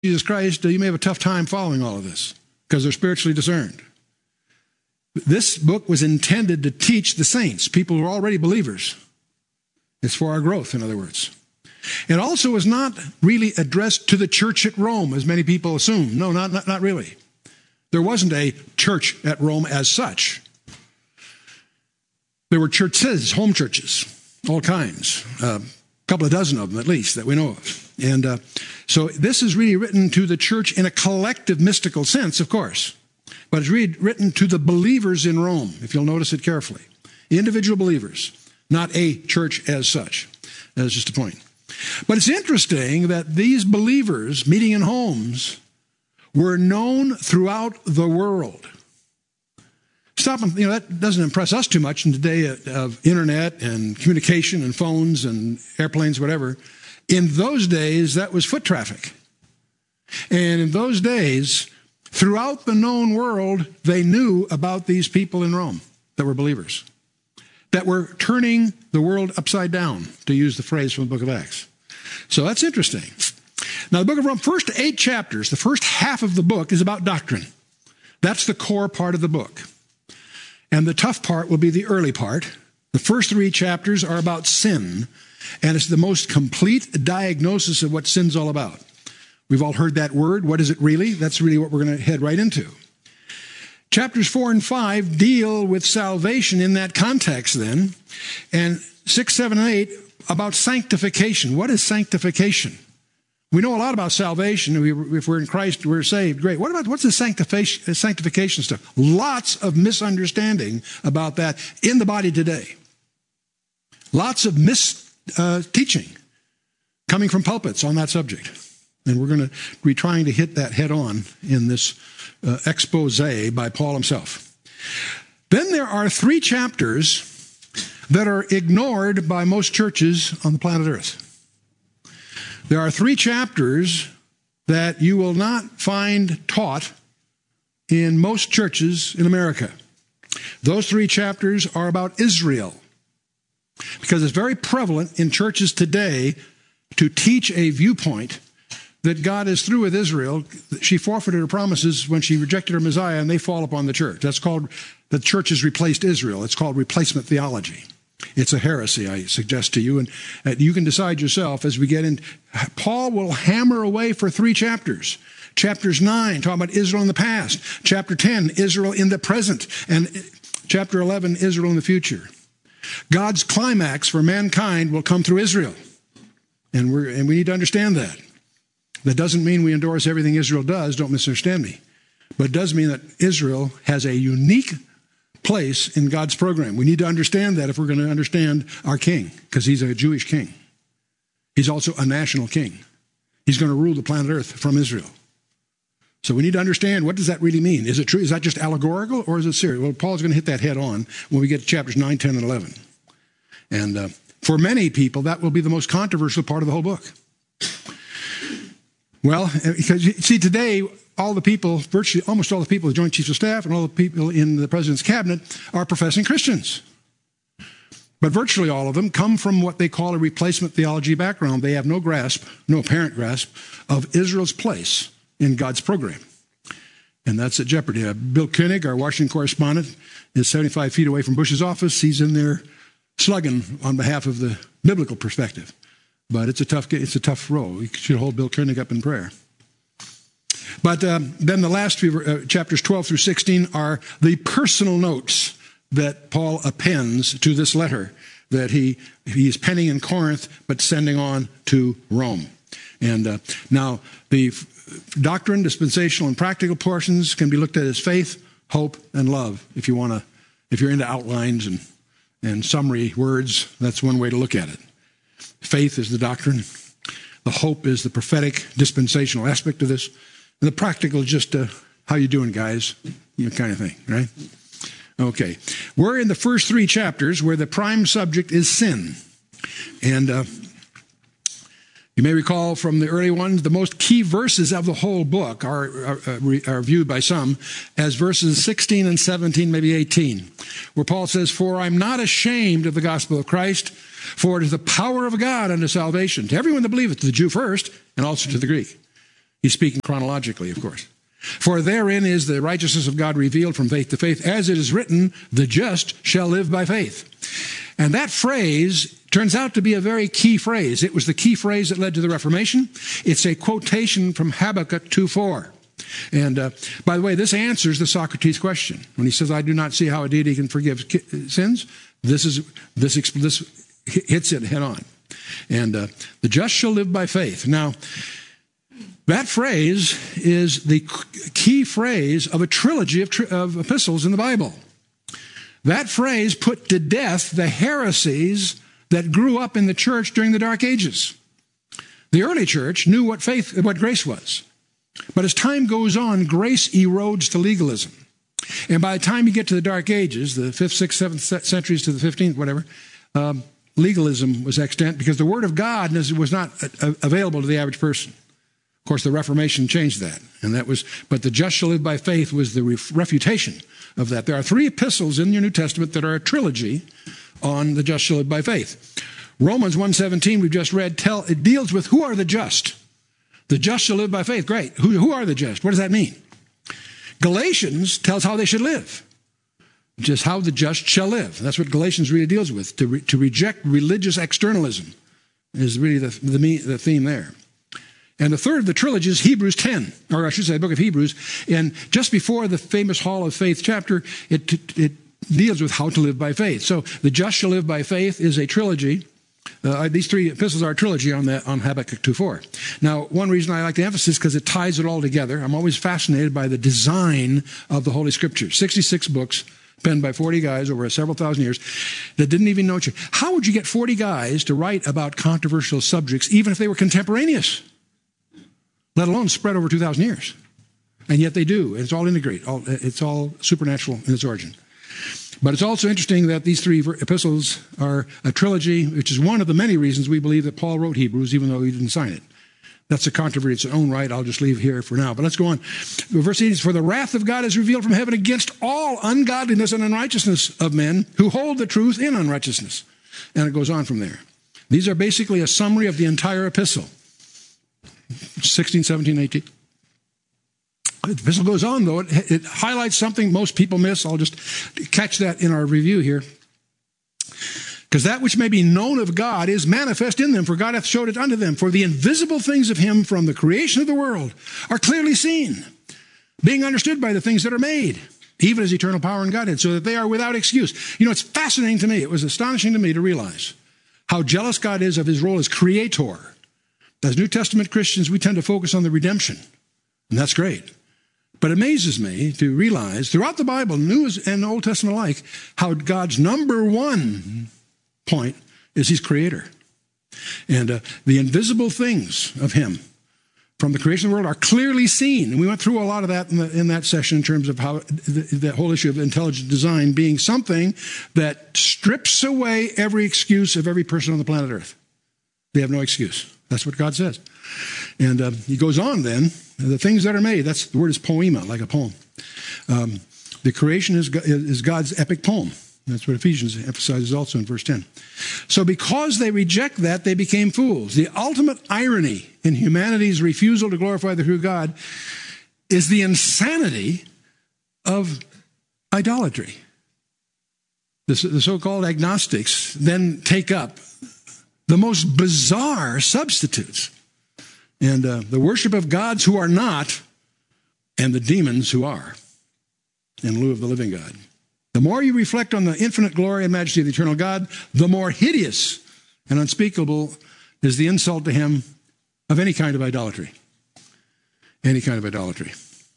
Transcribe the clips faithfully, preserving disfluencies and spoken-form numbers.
Jesus Christ, you may have a tough time following all of this because they're spiritually discerned. This book was intended to teach the saints, people who are already believers. It's for our growth, in other words. It also is not really addressed to the church at Rome, as many people assume. No, not, not, not really. There wasn't a church at Rome as such. There were churches, home churches, all kinds, uh, a couple of dozen of them at least that we know of. And uh, so this is really written to the church in a collective mystical sense, of course. But it's really written to the believers in Rome, if you'll notice it carefully. Individual believers, not a church as such. That's just a point. But it's interesting that these believers meeting in homes were known throughout the world. Stop, you know, that doesn't impress us too much in the day of internet and communication and phones and airplanes, whatever. In those days, that was foot traffic. And in those days, throughout the known world, they knew about these people in Rome that were believers, that were turning the world upside down, to use the phrase from the book of Acts. So that's interesting. Now, the book of Rome, first eight chapters, the first half of the book is about doctrine. That's the core part of the book. And the tough part will be the early part. The first three chapters are about sin, and it's the most complete diagnosis of what sin's all about. We've all heard that word. What is it really? That's really what we're going to head right into. Chapters four and five deal with salvation in that context then. And six, seven, and eight about sanctification. What is sanctification? We know a lot about salvation. We, if we're in Christ, we're saved. Great. What about, what's the sanctification, sanctification stuff? Lots of misunderstanding about that in the body today. Lots of mis-teaching uh, coming from pulpits on that subject. And we're going to be trying to hit that head on in this uh, expose by Paul himself. Then there are three chapters that are ignored by most churches on the planet Earth. There are three chapters that you will not find taught in most churches in America. Those three chapters are about Israel, because it's very prevalent in churches today to teach a viewpoint that God is through with Israel. She forfeited her promises when she rejected her Messiah, and they fall upon the church. That's called, the church has replaced Israel. It's called replacement theology. It's a heresy, I suggest to you, and uh, you can decide yourself as we get in. Paul will hammer away for three chapters. Chapters nine, talking about Israel in the past. Chapter ten, Israel in the present. And chapter eleven, Israel in the future. God's climax for mankind will come through Israel. And, we're, and we need to understand that. That doesn't mean we endorse everything Israel does, don't misunderstand me. But it does mean that Israel has a unique place in God's program. We need to understand that if we're going to understand our king, because he's a Jewish king. He's also a national king. He's going to rule the planet Earth from Israel. So we need to understand, what does that really mean? Is it true? Is that just allegorical, or is it serious? Well, Paul's going to hit that head on when we get to chapters nine, ten, and eleven. And uh, for many people, that will be the most controversial part of the whole book. Well, because you see, today, all the people, virtually almost all the people, the Joint Chiefs of Staff and all the people in the President's cabinet are professing Christians. But virtually all of them come from what they call a replacement theology background. They have no grasp, no apparent grasp, of Israel's place in God's program. And that's at jeopardy. Uh, Bill Koenig, our Washington correspondent, is seventy-five feet away from Bush's office. He's in there slugging on behalf of the biblical perspective. But it's a tough, it's a tough role. We should hold Bill Koenig up in prayer. But um, then the last few uh, chapters, twelve through sixteen, are the personal notes that Paul appends to this letter that he he is penning in Corinth, but sending on to Rome. And uh, now the f- doctrine, dispensational, and practical portions can be looked at as faith, hope, and love. If you want to, if you're into outlines and and summary words, that's one way to look at it. Faith is the doctrine. The hope is the prophetic, dispensational aspect of this. And the practical is just uh, how you doing, guys, you know, kind of thing, right? Okay. We're in the first three chapters where the prime subject is sin. And uh, you may recall from the early ones, the most key verses of the whole book are, are, are viewed by some as verses sixteen and seventeen, maybe eighteen, where Paul says, "For I'm not ashamed of the gospel of Christ, for it is the power of God unto salvation, to everyone that believeth, to the Jew first, and also to the Greek." He's speaking chronologically, of course. For therein is the righteousness of God revealed from faith to faith, as it is written, the just shall live by faith. And that phrase turns out to be a very key phrase. It was the key phrase that led to the Reformation. It's a quotation from Habakkuk two four. And uh, by the way, this answers the Socrates question. When he says, I do not see how a deity can forgive sins, this is this, this hits it head on. And uh, the just shall live by faith. Now, that phrase is the key phrase of a trilogy of, tri- of epistles in the Bible. That phrase put to death the heresies that grew up in the church during the Dark Ages. The early church knew what faith, what grace was. But as time goes on, grace erodes to legalism. And by the time you get to the Dark Ages, the fifth, sixth, seventh centuries to the fifteenth, whatever, um, legalism was extant because the Word of God was not available to the average person. Of course, the Reformation changed that, and that was. But the just shall live by faith was the ref- refutation of that. There are three epistles in your New Testament that are a trilogy on the just shall live by faith. Romans one seventeen, we've just read, tell it deals with who are the just. The just shall live by faith. Great. Who, who are the just? What does that mean? Galatians tells how they should live. Just how the just shall live. That's what Galatians really deals with. To, re, to reject religious externalism is really the, the, the theme there. And the third of the trilogy is Hebrews ten, or I should say the book of Hebrews. And just before the famous Hall of Faith chapter, it, it deals with how to live by faith. So the just shall live by faith is a trilogy. Uh, these three epistles are a trilogy on that on Habakkuk two four. Now, one reason I like the emphasis is because it ties it all together. I'm always fascinated by the design of the Holy Scriptures. sixty-six books penned by forty guys over several thousand years that didn't even know each other. How would you get forty guys to write about controversial subjects, even if they were contemporaneous? Let alone spread over two thousand years. And yet they do. It's all integrated. All, it's all supernatural in its origin. But it's also interesting that these three epistles are a trilogy, which is one of the many reasons we believe that Paul wrote Hebrews, even though he didn't sign it. That's a controversy in its own right. I'll just leave here for now. But let's go on. Verse eight is, for the wrath of God is revealed from heaven against all ungodliness and unrighteousness of men who hold the truth in unrighteousness. And it goes on from there. These are basically a summary of the entire epistle. sixteen, seventeen, eighteen. The epistle goes on, though. It, it highlights something most people miss. I'll just catch that in our review here. Because that which may be known of God is manifest in them, for God hath showed it unto them. For the invisible things of him from the creation of the world are clearly seen, being understood by the things that are made, even as eternal power and Godhead, so that they are without excuse. You know, it's fascinating to me. It was astonishing to me to realize how jealous God is of his role as creator. As New Testament Christians, we tend to focus on the redemption, and that's great. But it amazes me to realize throughout the Bible, New and Old Testament alike, how God's number one point is he's creator. And uh, the invisible things of him from the creation of the world are clearly seen. And we went through a lot of that in, the, in that session in terms of how the, the whole issue of intelligent design being something that strips away every excuse of every person on the planet Earth. They have no excuse. That's what God says. And uh, he goes on then, the things that are made, that's the word is poema, like a poem. Um, the creation is, is God's epic poem. That's what Ephesians emphasizes also in verse ten. So because they reject that, they became fools. The ultimate irony in humanity's refusal to glorify the true God is the insanity of idolatry. The, the so-called agnostics then take up the most bizarre substitutes. And uh, the worship of gods who are not, and the demons who are, in lieu of the living God. The more you reflect on the infinite glory and majesty of the eternal God, the more hideous and unspeakable is the insult to him of any kind of idolatry. Any kind of idolatry.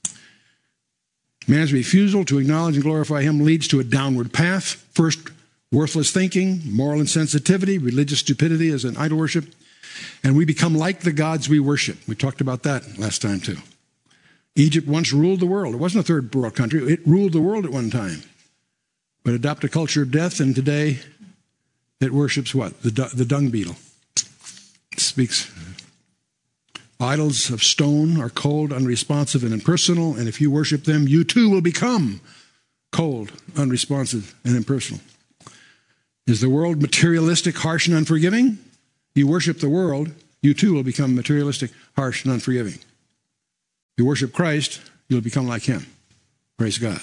Man's refusal to acknowledge and glorify him leads to a downward path. First, worthless thinking, moral insensitivity, religious stupidity as an idol worship. And we become like the gods we worship. We talked about that last time too. Egypt once ruled the world. It wasn't a third world country. It ruled the world at one time. But adopted a culture of death, and today it worships what? The, the dung beetle. It speaks. Idols of stone are cold, unresponsive, and impersonal. And if you worship them, you too will become cold, unresponsive, and impersonal. Is the world materialistic, harsh, and unforgiving? You worship the world, you too will become materialistic, harsh, and unforgiving. you worship Christ, you'll become like him. Praise God.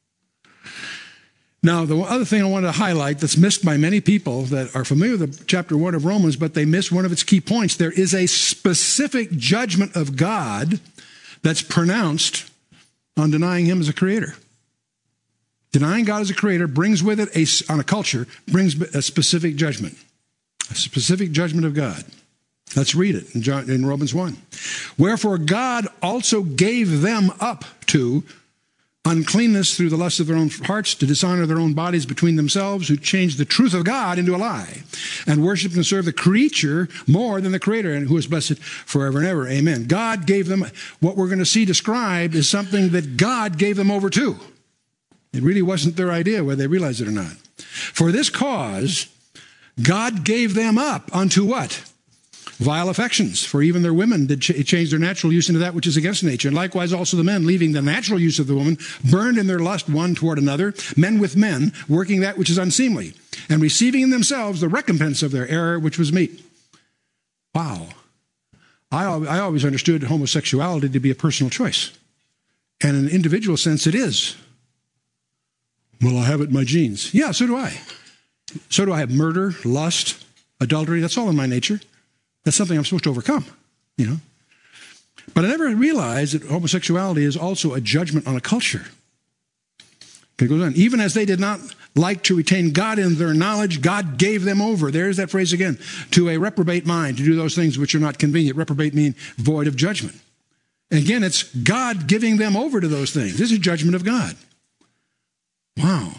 Now, the other thing I wanted to highlight that's missed by many people that are familiar with chapter one of Romans, but they miss one of its key points. There is a specific judgment of God that's pronounced on denying him as a creator. Denying God as a creator brings with it, a, on a culture, brings a specific judgment. A specific judgment of God. Let's read it in, John, in Romans one. Wherefore God also gave them up to uncleanness through the lust of their own hearts, to dishonor their own bodies between themselves, who changed the truth of God into a lie, and worshiped and served the creature more than the Creator, and who is blessed forever and ever. Amen. God gave them, what we're going to see described is something that God gave them over to. It really wasn't their idea, whether they realized it or not. For this cause, God gave them up unto what? Vile affections, for even their women did ch- change their natural use into that which is against nature. And likewise also the men, leaving the natural use of the woman, burned in their lust one toward another, men with men, working that which is unseemly, and receiving in themselves the recompense of their error, which was meat. Wow. I, I always understood homosexuality to be a personal choice. And in an individual sense, it is. Well, I have it in my genes. Yeah, so do I. So do I have murder, lust, adultery. That's all in my nature. That's something I'm supposed to overcome, you know. But I never realized that homosexuality is also a judgment on a culture. It goes on. Even as they did not like to retain God in their knowledge, God gave them over. There's that phrase again. To a reprobate mind, to do those things which are not convenient. Reprobate mean void of judgment. And again, it's God giving them over to those things. This is judgment of God. Wow.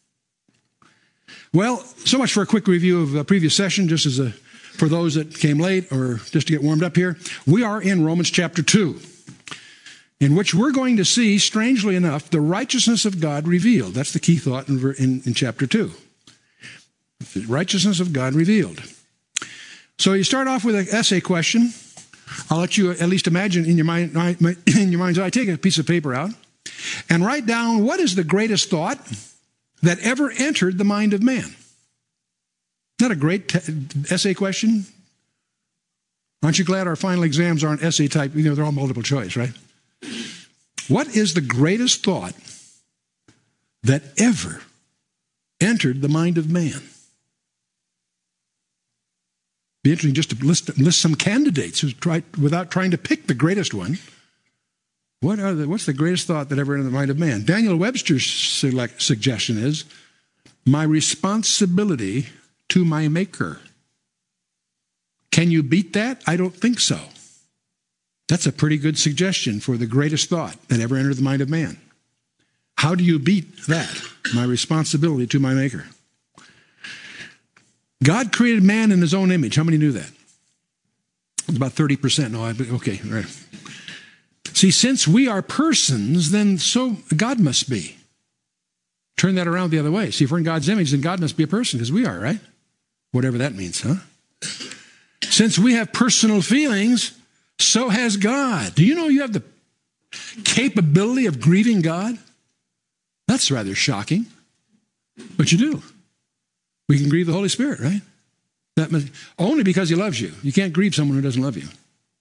Well, so much for a quick review of the previous session, just as a for those that came late or just to get warmed up here. We are in Romans chapter two, in which we're going to see, strangely enough, the righteousness of God revealed. That's the key thought in, in, in chapter two. The righteousness of God revealed. So you start off with an essay question. I'll let you at least imagine in your mind, in your mind's eye, take a piece of paper out and write down what is the greatest thought that ever entered the mind of man. Isn't that a great t- essay question? Aren't you glad our final exams aren't essay type? You know, they're all multiple choice, right? What is the greatest thought that ever entered the mind of man? Be interesting just to list, list some candidates who tried, without trying to pick the greatest one. What are the, what's the greatest thought that ever entered the mind of man? Daniel Webster's select, suggestion is, my responsibility to my Maker. Can you beat that? I don't think so. That's a pretty good suggestion for the greatest thought that ever entered the mind of man. How do you beat that? My responsibility to my Maker. God created man in his own image. How many knew that? It's about thirty percent. No, I, okay, all right. See, since we are persons, then so God must be. Turn that around the other way. See, if we're in God's image, then God must be a person, because we are, right? Whatever that means, huh? Since we have personal feelings, so has God. Do you know you have the capability of grieving God? That's rather shocking. But you do. We can grieve the Holy Spirit, right? That must, only because he loves you. You can't grieve someone who doesn't love you.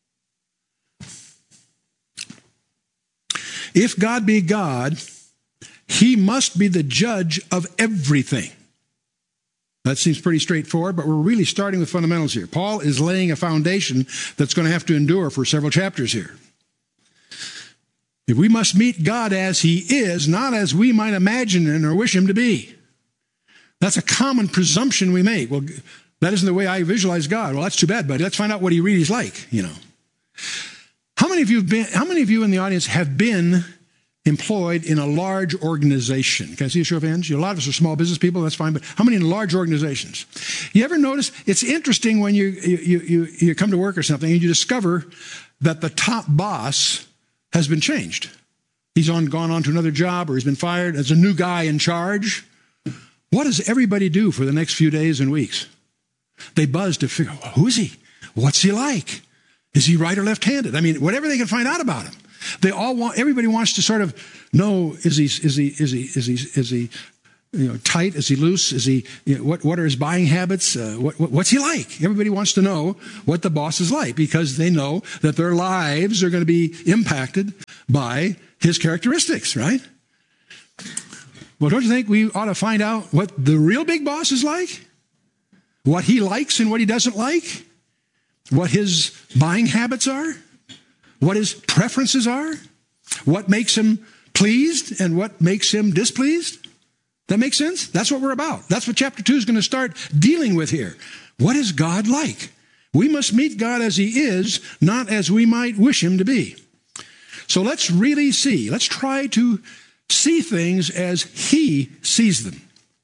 If God be God, he must be the judge of everything. That seems pretty straightforward, but we're really starting with fundamentals here. Paul is laying a foundation that's going to have to endure for several chapters here. If we must meet God as he is, not as we might imagine him or wish him to be. That's a common presumption we make. Well, that isn't the way I visualize God. Well, that's too bad, buddy. Let's find out what he really is like, you know. How many of you have been, how many of you in the audience have been employed in a large organization? Can I see a show of hands? A lot of us are small business people, that's fine, but how many in large organizations? You ever notice, it's interesting when you, you, you, you come to work or something and you discover that the top boss has been changed. He's on, gone on to another job, or he's been fired. There's a new guy in charge. What does everybody do for the next few days and weeks? They buzz to figure out, well, who is he? What's he like? Is he right or left-handed? I mean, whatever they can find out about him. They all want, everybody wants to sort of know, is he, is he, is he, is he, is he, you know, tight? Is he loose? Is he, you know, what, what are his buying habits? Uh, what, what, what's he like? Everybody wants to know what the boss is like, because they know that their lives are going to be impacted by his characteristics, right? Well, don't you think we ought to find out what the real big boss is like? What he likes and what he doesn't like? What his buying habits are? What his preferences are? What makes him pleased and what makes him displeased? That makes sense? That's what we're about. That's what chapter two is going to start dealing with here. What is God like? We must meet God as he is, not as we might wish him to be. So let's really see. Let's try to see things as he sees them.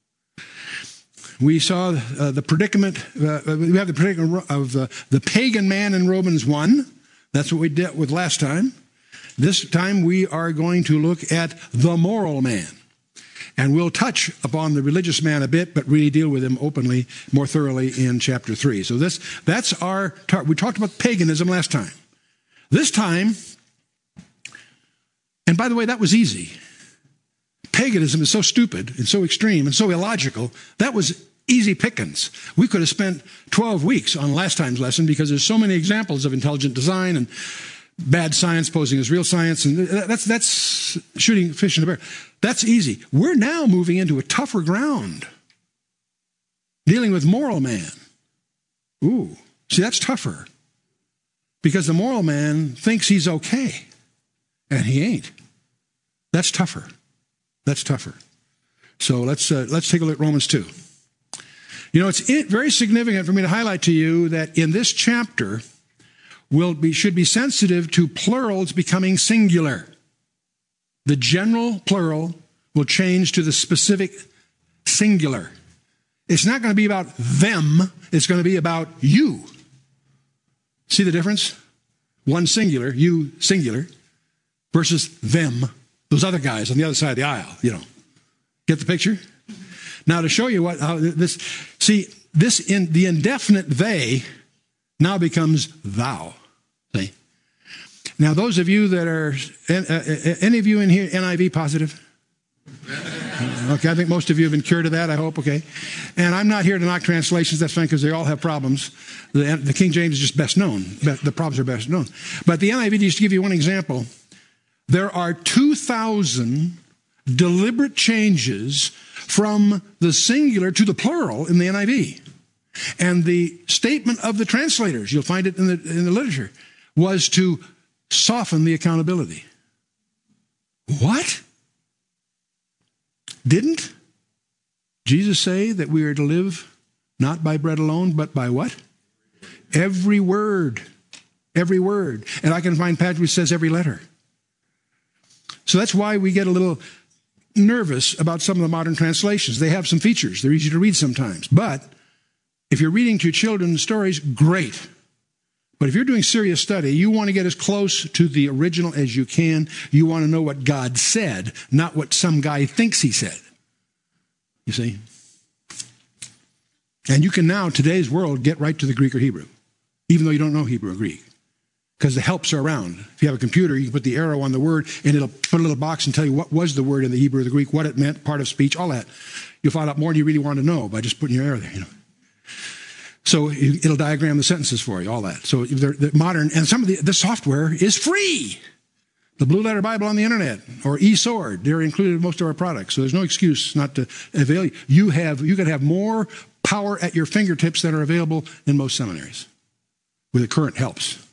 We saw uh, the predicament, uh, we have the predicament of uh, the pagan man in Romans one. That's what we dealt with last time. This time we are going to look at the moral man. And we'll touch upon the religious man a bit, but really deal with him openly, more thoroughly in chapter three. So this, that's our, tar- we talked about paganism last time. This time, and by the way, that was easy. Paganism is so stupid and so extreme and so illogical. That was easy pickings. We could have spent twelve weeks on last time's lesson because there's so many examples of intelligent design and bad science posing as real science. And that's, that's shooting fish in the bear. That's easy. We're now moving into a tougher ground. Dealing with moral man. Ooh, see, that's tougher. Because the moral man thinks he's okay. And he ain't. That's tougher. That's tougher. So let's uh, let's take a look at Romans two. You know, it's very significant for me to highlight to you that in this chapter, we'll be, should be sensitive to plurals becoming singular. The general plural will change to the specific singular. It's not going to be about them. It's going to be about you. See the difference? One singular, you singular, versus them, those other guys on the other side of the aisle, you know. Get the picture? Now to show you what, how this, see, this in the indefinite they now becomes thou. See? Now those of you that are, uh, any of you in here N I V positive? Okay, I think most of you have been cured of that, I hope, okay. And I'm not here to knock translations, that's fine, because they all have problems. The, the King James is just best known. The problems are best known. But the N I V, just to give you one example, there are two thousand deliberate changes from the singular to the plural in the N I V. And the statement of the translators, you'll find it in the, in the literature, was to soften the accountability. What? Didn't Jesus say that we are to live not by bread alone, but by what? Every word. Every word. And I can find passage which says every letter. So that's why we get a little nervous about some of the modern translations. They have some features. They're easy to read sometimes. But if you're reading to children stories, great. But if you're doing serious study, you want to get as close to the original as you can. You want to know what God said, not what some guy thinks he said. You see? And you can now, today's world, get right to the Greek or Hebrew, even though you don't know Hebrew or Greek, because the helps are around. If you have a computer, you can put the arrow on the word, and it'll put a little box and tell you what was the word in the Hebrew or the Greek, what it meant, part of speech, all that. You'll find out more than you really want to know by just putting your arrow there, you know. So it'll diagram the sentences for you, all that. So they're, they're modern, and some of the, the software is free. The Blue Letter Bible on the internet, or eSword, they're included in most of our products. So there's no excuse not to avail you. You have, you could have more power at your fingertips that are available in most seminaries with the current helps.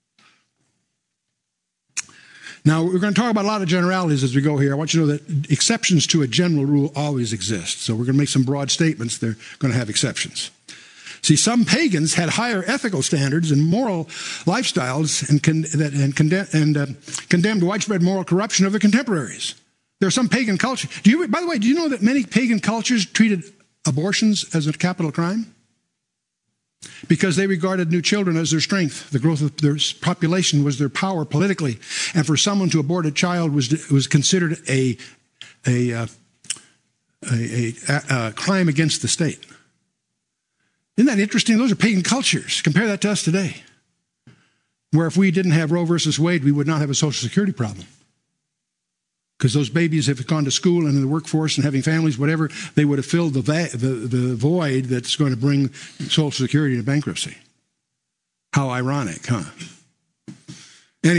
Now, we're going to talk about a lot of generalities as we go here. I want you to know that exceptions to a general rule always exist. So we're going to make some broad statements. They're going to have exceptions. See, some pagans had higher ethical standards and moral lifestyles and, con- that, and, condemn- and uh, condemned widespread moral corruption of their contemporaries. There are some pagan cultures. Do you, by the way, do you know that many pagan cultures treated abortions as a capital crime? Because they regarded new children as their strength. The growth of their population was their power politically. And for someone to abort a child was, was considered a, a, uh, a, a, a crime against the state. Isn't that interesting? Those are pagan cultures. Compare that to us today, where if we didn't have Roe versus Wade, we would not have a Social Security problem. Because those babies have gone to school and in the workforce and having families, whatever, they would have filled the, va- the, the void that's going to bring Social Security to bankruptcy. How ironic, huh? Anyway,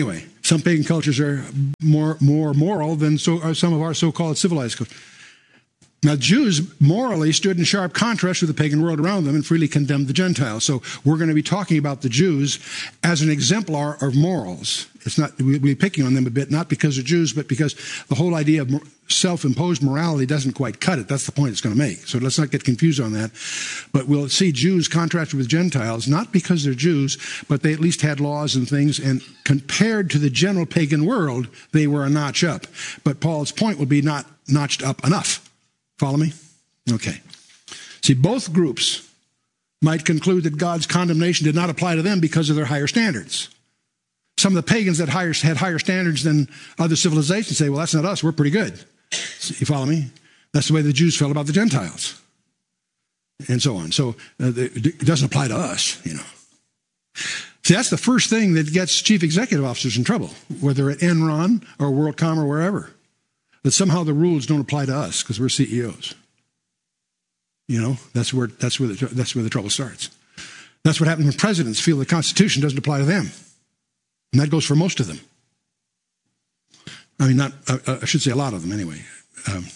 Some pagan cultures are more more moral than so are some of our so-called civilized cultures. Now, Jews morally stood in sharp contrast to the pagan world around them and freely condemned the Gentiles. So we're going to be talking about the Jews as an exemplar of morals. It's not, we'll be picking on them a bit, not because they're Jews, but because the whole idea of self-imposed morality doesn't quite cut it. That's the point it's going to make. So let's not get confused on that. But we'll see Jews contrasted with Gentiles, not because they're Jews, but they at least had laws and things, and compared to the general pagan world, they were a notch up. But Paul's point would be not notched up enough. Follow me? Okay. See, both groups might conclude that God's condemnation did not apply to them because of their higher standards. Some of the pagans that higher, had higher standards than other civilizations say, well, that's not us, we're pretty good. You follow me? That's the way the Jews felt about the Gentiles. And so on. So uh, it doesn't apply to us, you know. See, that's the first thing that gets chief executive officers in trouble, whether at Enron or WorldCom or wherever. That somehow the rules don't apply to us because we're C E Os. You know, that's where that's where the, that's where the trouble starts. That's what happens when presidents feel the Constitution doesn't apply to them, and that goes for most of them. I mean, not uh, I should say a lot of them anyway. Um,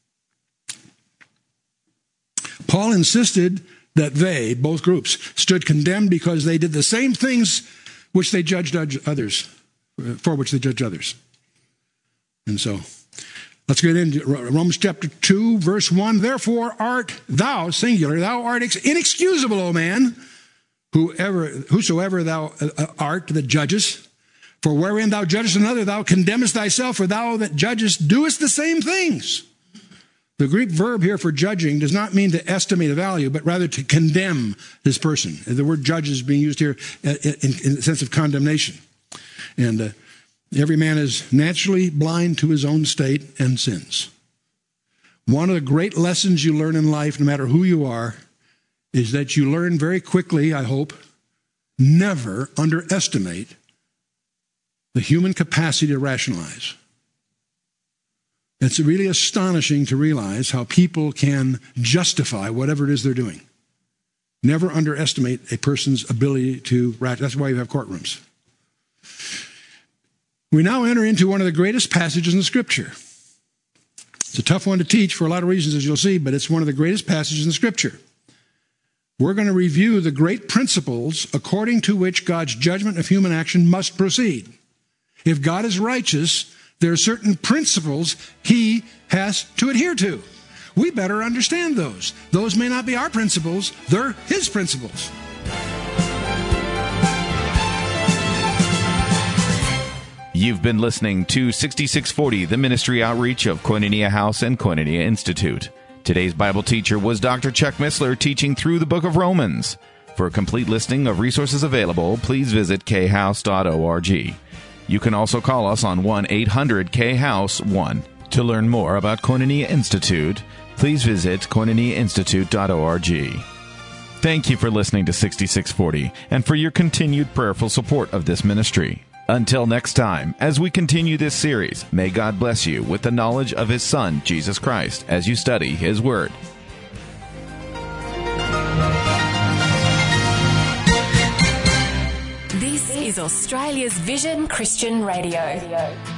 Paul insisted that they, both groups, stood condemned because they did the same things which they judged others, for which they judged others, and so. Let's get into Romans chapter two, verse one. Therefore art thou, singular, thou art inexcusable, O man, whoever, whosoever thou art that judgest. For wherein thou judgest another, thou condemnest thyself, for thou that judgest doest the same things. The Greek verb here for judging does not mean to estimate a value, but rather to condemn this person. The word judge is being used here in, in the sense of condemnation. And uh, every man is naturally blind to his own state and sins. One of the great lessons you learn in life, no matter who you are, is that you learn very quickly, I hope, never underestimate the human capacity to rationalize. It's really astonishing to realize how people can justify whatever it is they're doing. Never underestimate a person's ability to rationalize. That's why you have courtrooms. We now enter into one of the greatest passages in the Scripture. It's a tough one to teach for a lot of reasons, as you'll see, but it's one of the greatest passages in the Scripture. We're going to review the great principles according to which God's judgment of human action must proceed. If God is righteous, there are certain principles he has to adhere to. We better understand those. Those may not be our principles, they're his principles. You've been listening to sixty-six forty, the ministry outreach of Koinonia House and Koinonia Institute. Today's Bible teacher was Doctor Chuck Missler, teaching through the book of Romans. For a complete listing of resources available, please visit k house dot org. You can also call us on one eight hundred K house one. To learn more about Koinonia Institute, please visit koinonia institute dot org. Thank you for listening to sixty-six forty and for your continued prayerful support of this ministry. Until next time, as we continue this series, may God bless you with the knowledge of His Son, Jesus Christ, as you study His Word. This is Australia's Vision Christian Radio.